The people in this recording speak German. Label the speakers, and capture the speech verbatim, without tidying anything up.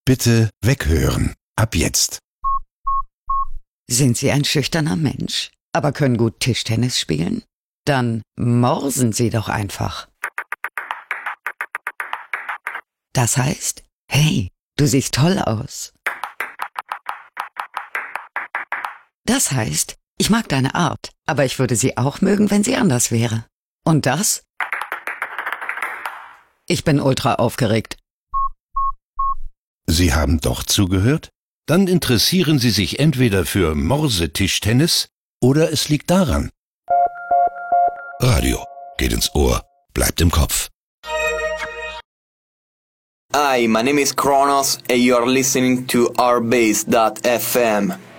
Speaker 1: Bitte weghören. Ab jetzt.
Speaker 2: Sind Sie ein schüchterner Mensch, aber können gut Tischtennis spielen? Dann morsen Sie doch einfach. Das heißt, hey, du siehst toll aus. Das heißt, ich mag deine Art, aber ich würde sie auch mögen, wenn sie anders wäre. Und das? Ich bin ultra aufgeregt.
Speaker 1: Sie haben doch zugehört? Dann interessieren Sie sich entweder für Morsetischtennis oder es liegt daran. Radio geht ins Ohr, bleibt im Kopf.
Speaker 3: Hi, my name is Kronos and you are listening to r base dot f m.